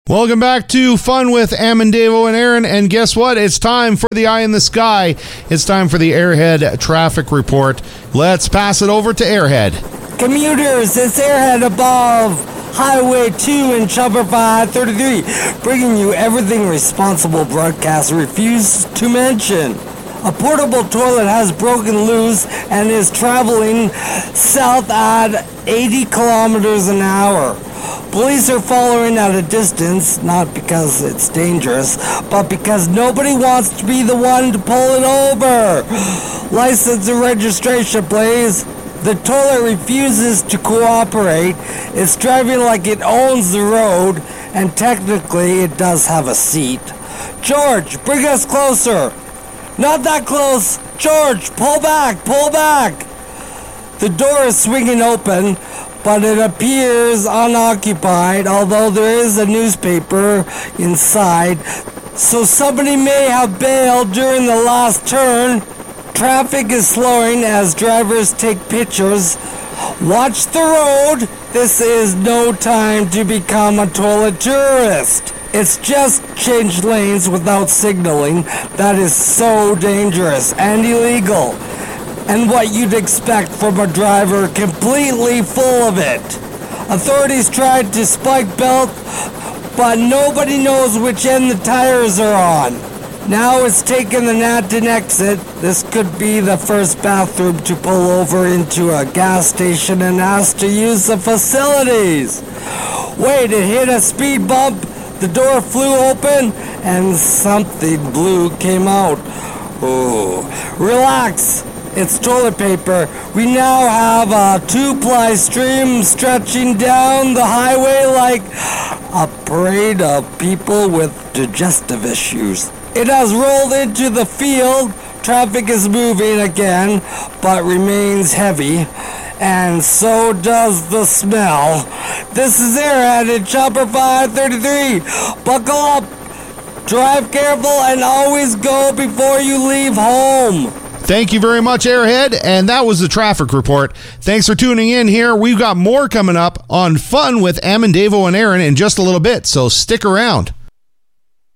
Welcome back to Fun with Amandavo and Aaron, and guess what? It's time for the Eye in the Sky. It's time for the Airhead Traffic Report. Let's pass it over to Airhead. Commuters, it's Airhead above Highway 2 in Chopper 533, bringing you everything responsible broadcast refused to mention. A portable toilet has broken loose and is traveling south at 80 kilometers an hour. Police are following at a distance, not because it's dangerous, but because nobody wants to be the one to pull it over. License and registration, please. The toilet refuses to cooperate. It's driving like it owns the road, and technically it does have a seat. George, bring us closer. Not that close. George, pull back, pull back. The door is swinging open, but it appears unoccupied, although there is a newspaper inside, so somebody may have bailed during the last turn. Traffic is slowing as drivers take pictures. Watch the road. This is no time to become a toilet tourist. It's just changed lanes without signaling. That is so dangerous and illegal. And what you'd expect from a driver completely full of it. Authorities tried to spike belt, but nobody knows which end the tires are on. Now it's taken the Natton exit. This could be the first bathroom to pull over into a gas station and ask to use the facilities. Wait, it hit a speed bump, the door flew open, and something blue came out. Oh, relax. It's toilet paper. We now have a 2-ply stream stretching down the highway like a parade of people with digestive issues. It has rolled into the field. Traffic is moving again, but remains heavy. And so does the smell. This is Airhead in Chopper 533. Buckle up, drive careful, and always go before you leave home. Thank you very much, Airhead, and that was the traffic report. Thanks for tuning in here. We've got more coming up on Fun with Amandavo and Aaron in just a little bit, so stick around.